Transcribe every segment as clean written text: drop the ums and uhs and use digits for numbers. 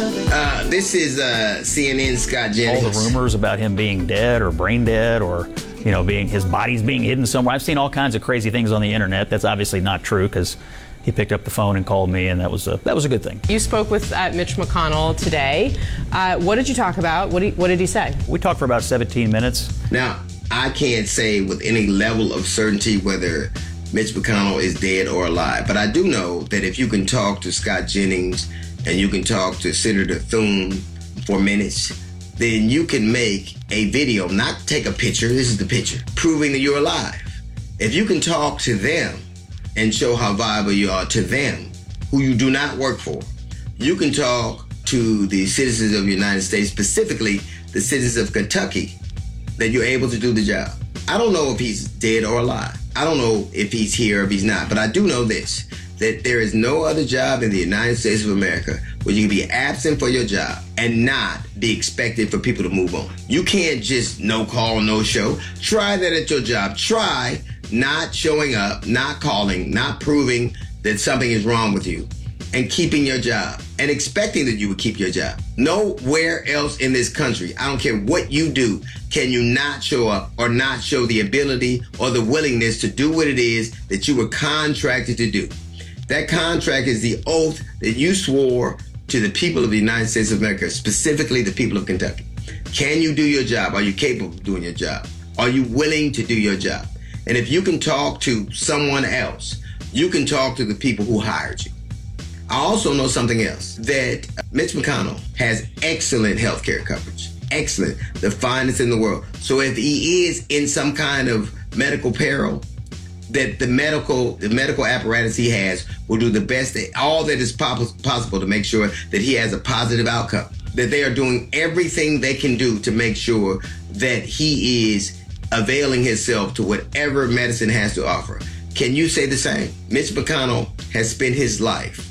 This is CNN Scott Jennings. All the rumors about him being dead or brain dead or, his body's being hidden somewhere. I've seen all kinds of crazy things on the internet. That's obviously not true because he picked up the phone and called me, and that was a good thing. You spoke with Mitch McConnell today. What did you talk about? What did he say? We talked for about 17 minutes. Now, I can't say with any level of certainty whether Mitch McConnell is dead or alive, but I do know that if you can talk to Scott Jennings and you can talk to Senator Thune for minutes, then you can make a video, not take a picture, this is the picture, proving that you're alive. If you can talk to them and show how viable you are to them, who you do not work for, you can talk to the citizens of the United States, specifically the citizens of Kentucky, that you're able to do the job. I don't know if he's dead or alive. I don't know if he's here or if he's not, but I do know this, that there is no other job in the United States of America where you can be absent for your job and not be expected for people to move on. You can't just no call, no show. Try that at your job. Try not showing up, not calling, not proving that something is wrong with you, and keeping your job and expecting that you would keep your job. Nowhere else in this country, I don't care what you do, can you not show up or not show the ability or the willingness to do what it is that you were contracted to do. That contract is the oath that you swore to the people of the United States of America, specifically the people of Kentucky. Can you do your job? Are you capable of doing your job? Are you willing to do your job? And if you can talk to someone else, you can talk to the people who hired you. I also know something else, that Mitch McConnell has excellent health care coverage. Excellent. The finest in the world. So if he is in some kind of medical peril, that the medical apparatus he has will do the best, all that is possible to make sure that he has a positive outcome. That they are doing everything they can do to make sure that he is availing himself to whatever medicine has to offer. Can you say the same? Mitch McConnell has spent his life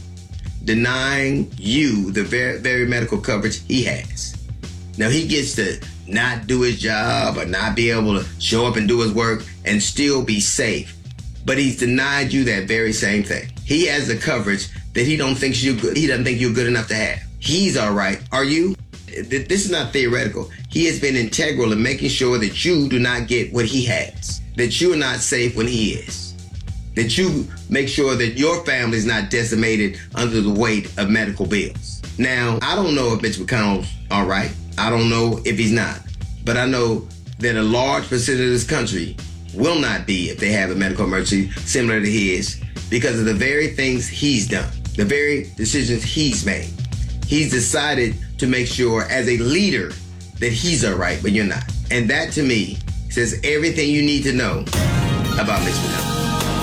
denying you the very medical coverage he has. Now he gets to not do his job or not be able to show up and do his work and still be safe. But he's denied you that very same thing. He has the coverage that he doesn't think you're good enough to have. He's all right. Are you? This is not theoretical. He has been integral in making sure that you do not get what he has, that you're not safe when he is, that you make sure that your family is not decimated under the weight of medical bills. Now, I don't know if Mitch McConnell's all right. I don't know if he's not. But I know that a large percentage of this country will not be if they have a medical emergency similar to his because of the very things he's done, the very decisions he's made. He's decided to make sure as a leader that he's all right, but you're not. And that to me says everything you need to know about Mitch McConnell.